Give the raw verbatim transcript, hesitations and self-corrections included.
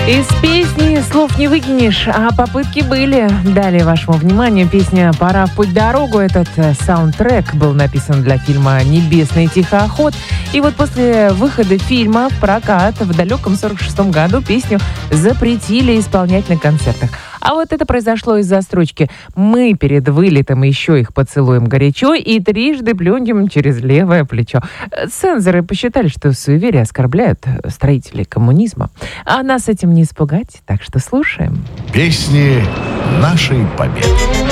Из песни слов не выкинешь, а попытки были. Далее вашему вниманию песня «Пора в путь-дорогу». Этот саундтрек был написан для фильма «Небесный тихоход». И вот после выхода фильма в прокат в далеком сорок шестом году песню запретили исполнять на концертах. А вот это произошло из-за строчки «Мы перед вылетом еще их поцелуем горячо и трижды плюнем через левое плечо». Цензоры посчитали, что суеверия оскорбляют строителей коммунизма. А нас этим не испугать, так что слушаем. Песни нашей Победы.